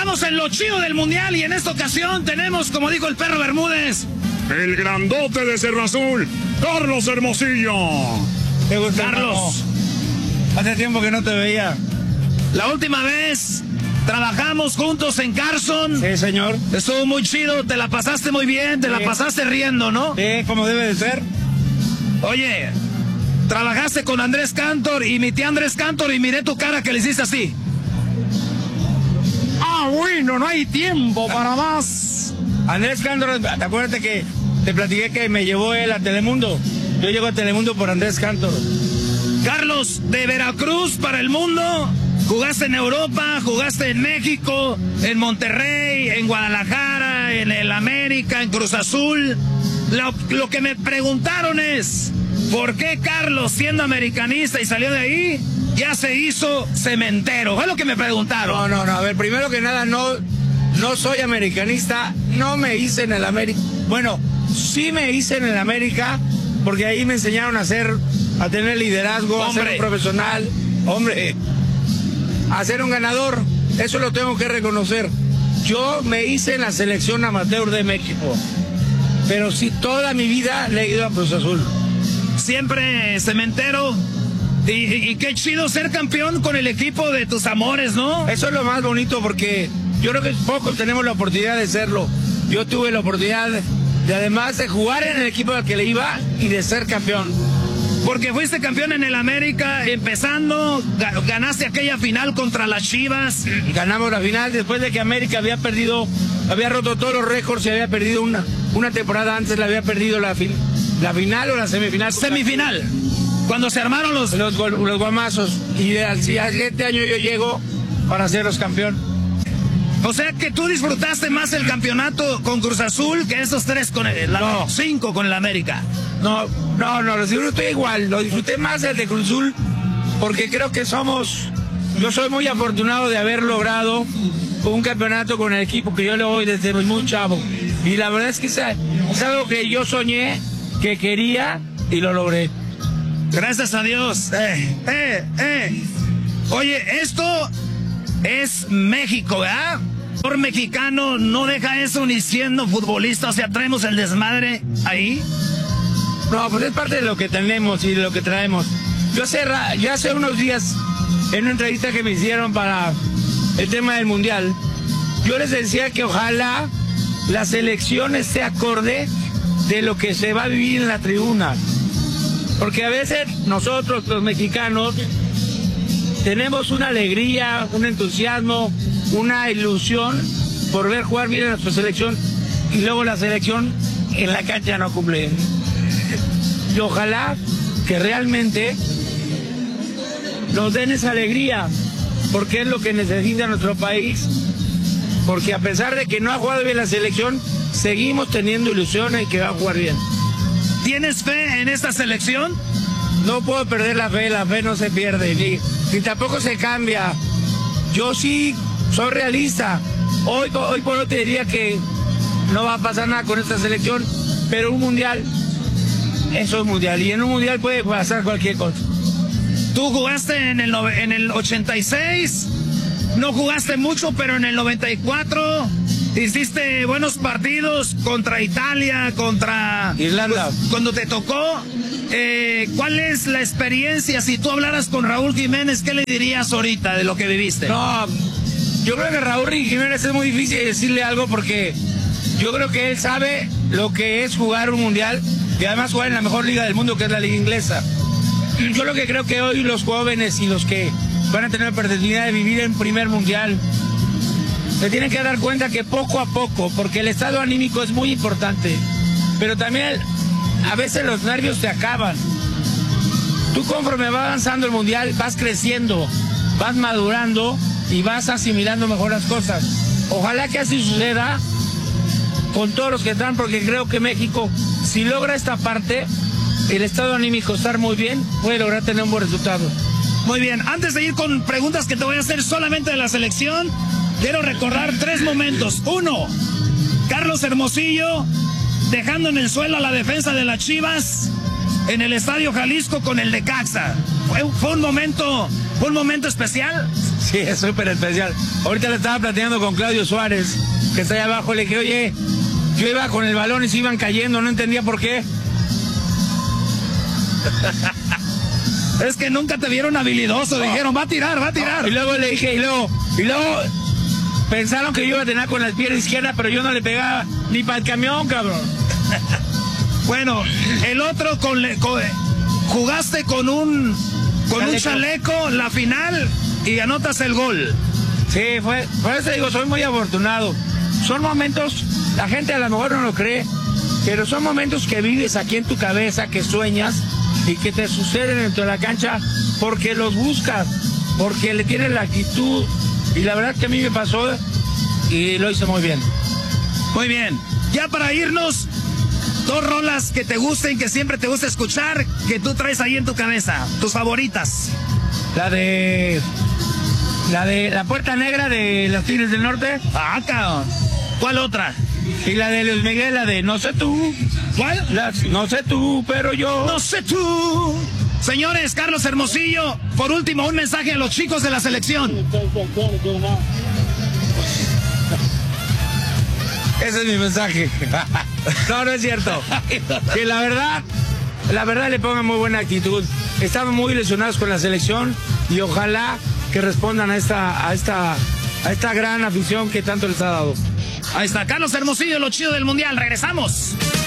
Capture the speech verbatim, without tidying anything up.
Estamos en lo chido del mundial y en esta ocasión tenemos, como dijo el Perro Bermúdez, el grandote de Cerro Azul, Carlos Hermosillo. ¿Te gusta, Carlos? Hermano? Hace tiempo que no te veía. La última vez trabajamos juntos en Carson. Sí, señor. Estuvo muy chido, te la pasaste muy bien, te sí. la pasaste riendo, ¿no? Sí, como debe de ser. Oye, trabajaste con Andrés Cantor, imité a Andrés Cantor y miré tu cara que le hiciste así. Ah, bueno, no hay tiempo para más. Andrés Cantor, acuérdate que te platiqué que me llevó él a Telemundo. Yo llego a Telemundo por Andrés Cantor. Carlos, de Veracruz para el mundo. Jugaste en Europa, jugaste en México, en Monterrey, en Guadalajara, en el América, en Cruz Azul. Lo, lo que me preguntaron es, ¿por qué Carlos, siendo americanista y salió de ahí, ya se hizo cementero? Fue lo que me preguntaron. No, no, no. A ver, primero que nada, no, no soy americanista. No me hice en el América. Bueno, sí me hice en el América, porque ahí me enseñaron a ser, a tener liderazgo, hombre, a ser un profesional. Hombre... Eh, a ser un ganador, eso lo tengo que reconocer. Yo me hice en la selección amateur de México, pero sí toda mi vida le he ido a Cruz Azul. Siempre cementero, y, y, y qué chido ser campeón con el equipo de tus amores, ¿no? Eso es lo más bonito, porque yo creo que pocos tenemos la oportunidad de serlo. Yo tuve la oportunidad de, de además de jugar en el equipo al que le iba y de ser campeón. Porque fuiste campeón en el América, empezando, ganaste aquella final contra las Chivas. Ganamos la final después de que América había perdido, había roto todos los récords y había perdido una, una temporada antes, la había perdido la, fin, la final o la semifinal. Semifinal, cuando se armaron los... Los, los guamazos. Y al siguiente año yo llego para ser los campeón. O sea que tú disfrutaste más el campeonato con Cruz Azul que esos tres con el... La, no. Cinco con el América. No, no, no, lo disfruté igual, lo disfruté más el de Cruz Azul, porque creo que somos, yo soy muy afortunado de haber logrado un campeonato con el equipo que yo le doy desde muy chavo, y la verdad es que es, es algo que yo soñé, que quería, y lo logré. Gracias a Dios. Eh, eh, eh. Oye, esto es México, ¿verdad? Por mexicano no deja eso ni siendo futbolista, o sea, traemos el desmadre ahí. No, pues es parte de lo que tenemos y de lo que traemos. Yo hace, yo hace unos días, en una entrevista que me hicieron para el tema del Mundial, yo les decía que ojalá la selección esté acorde de lo que se va a vivir en la tribuna. Porque a veces nosotros, los mexicanos, tenemos una alegría, un entusiasmo, una ilusión por ver jugar bien a nuestra selección, y luego la selección en la cancha no cumple. Y ojalá que realmente nos den esa alegría, porque es lo que necesita nuestro país, porque a pesar de que no ha jugado bien la selección, seguimos teniendo ilusiones y que va a jugar bien. ¿Tienes fe en esta selección? No puedo perder la fe, la fe no se pierde, ni, ni tampoco se cambia. Yo sí soy realista. Hoy, hoy por hoy te diría que no va a pasar nada con esta selección, pero un mundial... Eso es mundial, y en un mundial puede pasar cualquier cosa. Tú jugaste en el, en el ochenta y seis, no jugaste mucho, pero en el noventa y cuatro hiciste buenos partidos contra Italia, contra... Irlanda. Pues, cuando te tocó, eh, ¿cuál es la experiencia? Si tú hablaras con Raúl Jiménez, ¿qué le dirías ahorita de lo que viviste? No, yo creo que Raúl Jiménez es muy difícil decirle algo, porque yo creo que él sabe lo que es jugar un mundial, y además jugar en la mejor liga del mundo, que es la liga inglesa. Yo lo que creo que hoy los jóvenes y los que van a tener la oportunidad de vivir en primer mundial se tienen que dar cuenta que poco a poco, porque el estado anímico es muy importante, pero también a veces los nervios te acaban. Tú, conforme va avanzando el mundial, vas creciendo, vas madurando y vas asimilando mejor las cosas. Ojalá que así suceda con todos los que están, porque creo que México, si logra esta parte, el estado anímico estar muy bien, puede lograr tener un buen resultado. Muy bien, antes de ir con preguntas que te voy a hacer solamente de la selección, quiero recordar tres momentos. Uno, Carlos Hermosillo dejando en el suelo a la defensa de las Chivas en el Estadio Jalisco con el Necaxa. Fue, fue un momento, fue un momento especial. Sí, es súper especial. Ahorita le estaba platicando con Claudio Suárez, que está ahí abajo. Le dije, oye, yo iba con el balón y se iban cayendo, no entendía por qué. Es que nunca te vieron habilidoso, no. Dijeron, va a tirar, va a tirar. Y luego le dije, y luego, y luego pensaron que yo iba a tener con la pierna izquierda, pero yo no le pegaba ni para el camión, cabrón. Bueno, el otro con, con jugaste con un con chaleco. un chaleco la final y anotas el gol. Sí, fue, por eso digo, soy muy afortunado. Son momentos, la gente a lo mejor no lo cree, pero son momentos que vives aquí en tu cabeza, que sueñas y que te suceden dentro de la cancha porque los buscas, porque le tienes la actitud. Y la verdad que a mí me pasó y lo hice muy bien. Muy bien. Ya para irnos, dos rolas que te gusten, que siempre te gusta escuchar, que tú traes ahí en tu cabeza, tus favoritas. La de... La de La Puerta Negra de Los Tigres del Norte. Ah, cabrón. ¿Cuál otra? Y la de Luis Miguel, la de No sé tú. ¿Cuál? La, no sé tú, pero yo. No sé tú. Señores, Carlos Hermosillo, por último, un mensaje a los chicos de la selección. Ese es mi mensaje. No, no es cierto. Que la verdad, la verdad le pongan muy buena actitud. Estamos muy ilusionados con la selección y ojalá que respondan a esta, a esta, a esta gran afición que tanto les ha dado. Ahí está, Carlos Hermosillo, lo chido del Mundial. Regresamos.